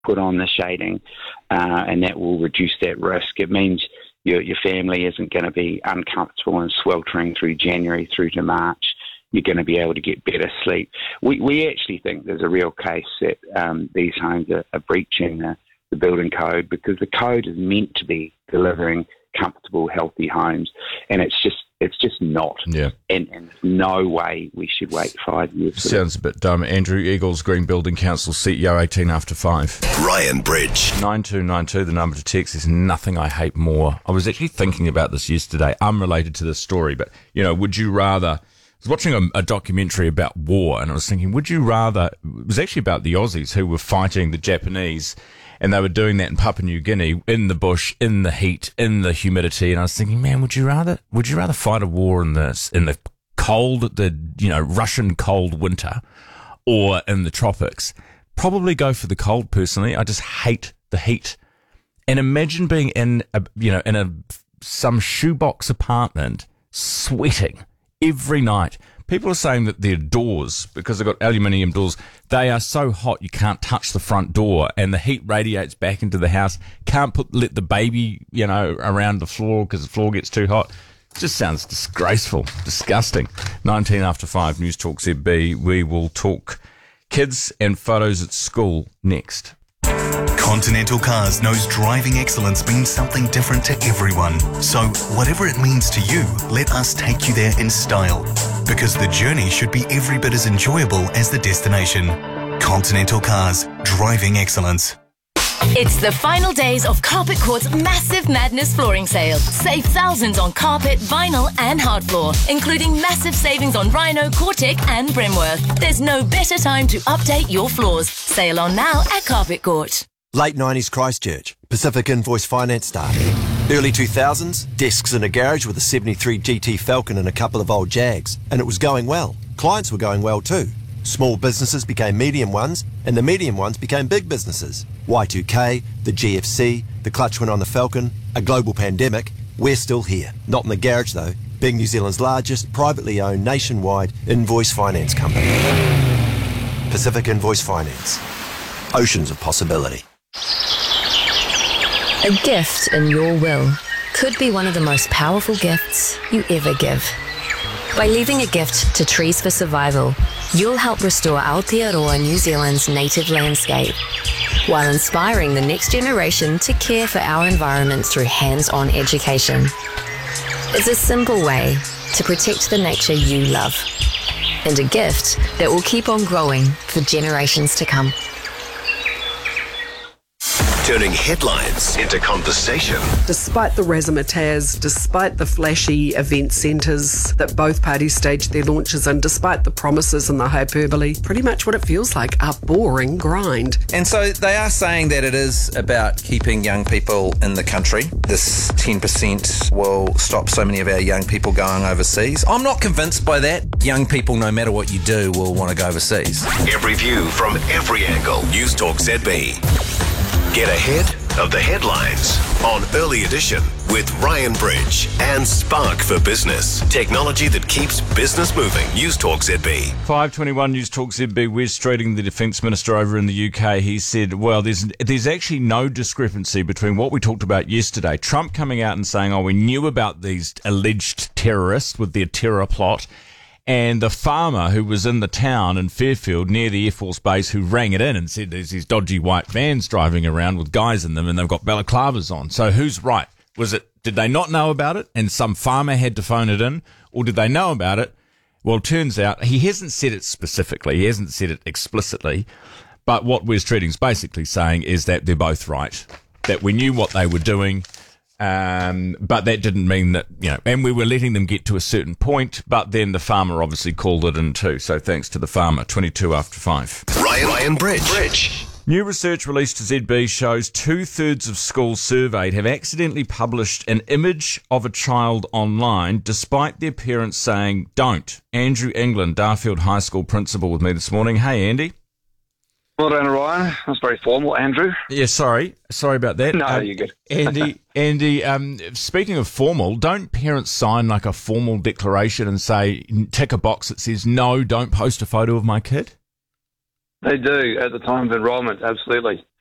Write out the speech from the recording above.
put on the shading, and that will reduce that risk. It means your family isn't going to be uncomfortable and sweltering through January through to March. You're going to be able to get better sleep. We actually think there's a real case that these homes are breaching the building code, because the code is meant to be delivering comfortable, healthy homes, and it's just not. Yeah. And there's no way we should wait 5 years. Sounds a bit dumb. Andrew Eagles, Green Building Council, CEO, 18 after 5. Ryan Bridge. 9292, the number to text. Is nothing I hate more. I was actually thinking about this yesterday, unrelated to this story, but, would you rather... I was watching a documentary about war, and I was thinking, would you rather... It was actually about the Aussies who were fighting the Japanese, and they were doing that in Papua New Guinea, in the bush, in the heat, in the humidity. And I was thinking, man, would you rather fight a war in the cold, Russian cold winter, or in the tropics? Probably go for the cold, personally. I just hate the heat. And imagine being in some shoebox apartment, sweating every night. People are saying that their doors, because they've got aluminium doors, they are so hot you can't touch the front door, and the heat radiates back into the house. Can't let the baby, around the floor because the floor gets too hot. It just sounds disgraceful, disgusting. 19 after 5, News Talk ZB. We will talk kids and photos at school next. Continental Cars knows driving excellence means something different to everyone. So, whatever it means to you, let us take you there in style. Because the journey should be every bit as enjoyable as the destination. Continental Cars, driving excellence. It's the final days of Carpet Court's Massive Madness flooring sale. Save thousands on carpet, vinyl and hard floor, including massive savings on Rhino, Cortec and Brimworth. There's no better time to update your floors. Sale on now at Carpet Court. Late 90s Christchurch, Pacific Invoice Finance started. Early 2000s, desks in a garage with a 73 GT Falcon and a couple of old Jags. And it was going well. Clients were going well too. Small businesses became medium ones, and the medium ones became big businesses. Y2K, the GFC, the clutch went on the Falcon, a global pandemic. We're still here. Not in the garage though. Being New Zealand's largest privately owned nationwide invoice finance company. Pacific Invoice Finance. Oceans of possibility. A gift in your will could be one of the most powerful gifts you ever give. By leaving a gift to Trees for Survival, you'll help restore Aotearoa New Zealand's native landscape, while inspiring the next generation to care for our environment through hands-on education. It's a simple way to protect the nature you love, and a gift that will keep on growing for generations to come. Turning headlines into conversation. Despite the razzmatazz, despite the flashy event centres that both parties staged their launches in, despite the promises and the hyperbole, pretty much what it feels like, a boring grind. And so they are saying that it is about keeping young people in the country. This 10% will stop so many of our young people going overseas. I'm not convinced by that. Young people, no matter what you do, will want to go overseas. Every view from every angle. News Talk ZB. Get ahead of the headlines on Early Edition with Ryan Bridge and Spark for Business. Technology that keeps business moving. News Talk ZB. 5:21 News Talk ZB. Wes Streeting, the Defence Minister over in the UK, he said, well, there's actually no discrepancy between what we talked about yesterday. Trump coming out and saying, we knew about these alleged terrorists with their terror plot, and the farmer who was in the town in Fairfield near the Air Force Base who rang it in and said there's these dodgy white vans driving around with guys in them and they've got balaclavas on. So who's right? Did they not know about it and some farmer had to phone it in, or did they know about it? Well, it turns out he hasn't said it specifically. He hasn't said it explicitly. But what Wes Streeting's basically saying is that they're both right, that we knew what they were doing. But that didn't mean that, and we were letting them get to a certain point, but then the farmer obviously called it in too. So thanks to the farmer. 22 after 5. Ryan Bridge. New research released to ZB shows 2/3 of schools surveyed have accidentally published an image of a child online despite their parents saying don't. Andrew England, Darfield High School principal, with me this morning. Hey, Andy. Well done, Ryan. That's very formal, Andrew. Yeah, sorry about that. No, you're good. Andy, speaking of formal, don't parents sign like a formal declaration and say, tick a box that says, no, don't post a photo of my kid? They do at the time of enrolment, absolutely.